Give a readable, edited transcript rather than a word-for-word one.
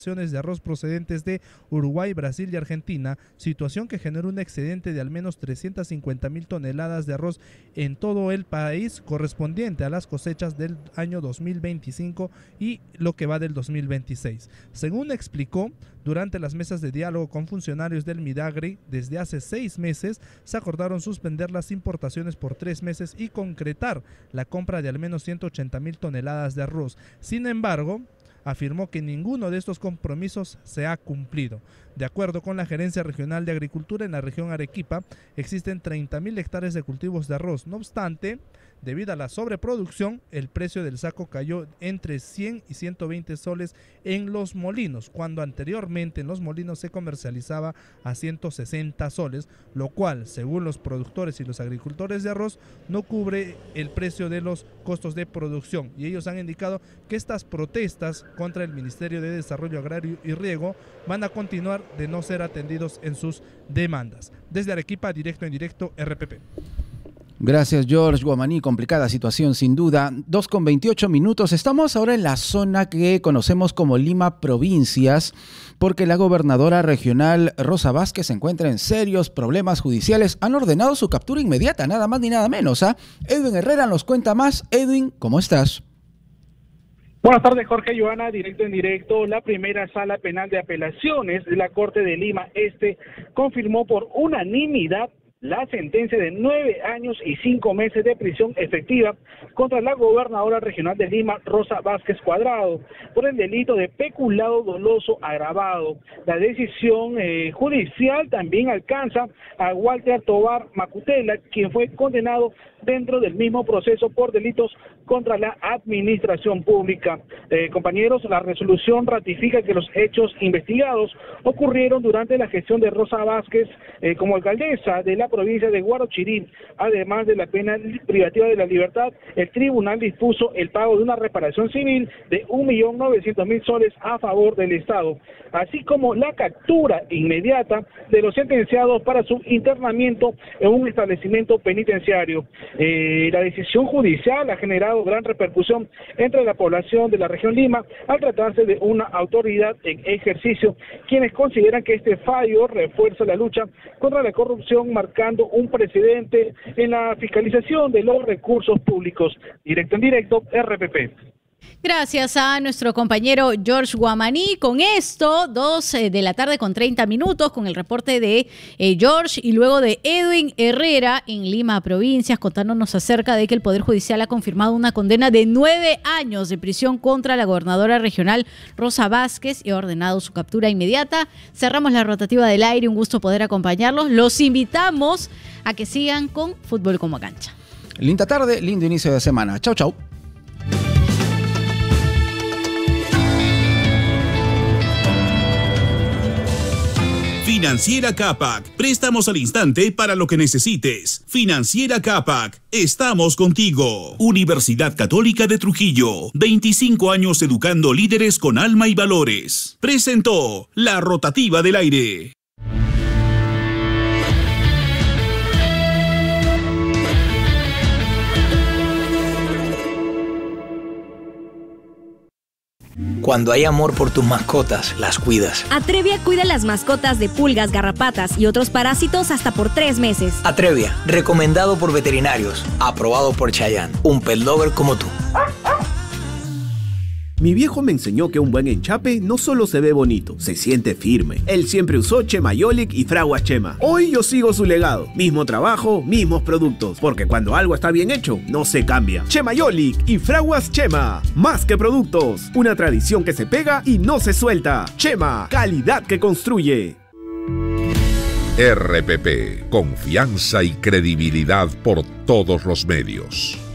de arroz procedentes de Uruguay, Brasil y Argentina, situación que generó un excedente de al menos 350.000 toneladas de arroz en todo el país, correspondiente a las cosechas del año 2025 y lo que va del 2026. Según explicó, durante las mesas de diálogo con funcionarios del Midagri, desde hace 6 meses se acordaron suspender las importaciones por 3 meses y concretar la compra de al menos 180.000 toneladas de arroz. Sin embargo, afirmó que ninguno de estos compromisos se ha cumplido. De acuerdo con la Gerencia Regional de Agricultura, en la región Arequipa existen 30.000 hectáreas de cultivos de arroz. No obstante, debido a la sobreproducción, el precio del saco cayó entre 100 y 120 soles en los molinos, cuando anteriormente en los molinos se comercializaba a 160 soles, lo cual, según los productores y los agricultores de arroz, no cubre el precio de los costos de producción. Y ellos han indicado que estas protestas contra el Ministerio de Desarrollo Agrario y Riego van a continuar de no ser atendidos en sus demandas. Desde Arequipa, directo en directo, RPP. Gracias, George Guamaní. Complicada situación, sin duda. 2:28. Estamos ahora en la zona que conocemos como Lima Provincias, porque la gobernadora regional Rosa Vázquez se encuentra en serios problemas judiciales. Han ordenado su captura inmediata, nada más ni nada menos. Edwin Herrera nos cuenta más. Edwin, ¿cómo estás? Buenas tardes, Jorge, Joana, directo en directo. La primera sala penal de apelaciones de la Corte de Lima Este confirmó por unanimidad la sentencia de 9 años y 5 meses de prisión efectiva contra la gobernadora regional de Lima, Rosa Vázquez Cuadrado, por el delito de peculado doloso agravado. La decisión judicial también alcanza a Walter Tobar Macutela, quien fue condenado dentro del mismo proceso por delitos contra la administración pública. Compañeros, la resolución ratifica que los hechos investigados ocurrieron durante la gestión de Rosa Vázquez como alcaldesa de la provincia de Huarochirí. Además de la pena privativa de la libertad, el tribunal dispuso el pago de una reparación civil de 1.900.000 soles a favor del Estado, así como la captura inmediata de los sentenciados para su internamiento en un establecimiento penitenciario. La decisión judicial ha generado gran repercusión entre la población de la región Lima al tratarse de una autoridad en ejercicio, quienes consideran que este fallo refuerza la lucha contra la corrupción, marcando un precedente en la fiscalización de los recursos públicos. Directo en directo, RPP. Gracias a nuestro compañero George Guamaní. Con esto, 2:30 p.m, con el reporte de George y luego de Edwin Herrera en Lima Provincias, contándonos acerca de que el Poder Judicial ha confirmado una condena de 9 años de prisión contra la gobernadora regional Rosa Vázquez y ha ordenado su captura inmediata. Cerramos la rotativa del aire, un gusto poder acompañarlos. Los invitamos a que sigan con Fútbol como Cancha. Linda tarde, lindo inicio de semana. Chau, chau. Financiera Capac, préstamos al instante para lo que necesites. Financiera Capac, estamos contigo. Universidad Católica de Trujillo, 25 años educando líderes con alma y valores. Presentó la rotativa del aire. Cuando hay amor por tus mascotas, las cuidas. Atrevia cuida las mascotas de pulgas, garrapatas y otros parásitos hasta por 3 meses. Atrevia, recomendado por veterinarios, aprobado por Chayanne, un pet lover como tú. Mi viejo me enseñó que un buen enchape no solo se ve bonito, se siente firme. Él siempre usó Chemayolic y Fraguas Chema. Hoy yo sigo su legado. Mismo trabajo, mismos productos. Porque cuando algo está bien hecho, no se cambia. Chemayolic y Fraguas Chema. Más que productos. Una tradición que se pega y no se suelta. Chema, calidad que construye. RPP, confianza y credibilidad por todos los medios.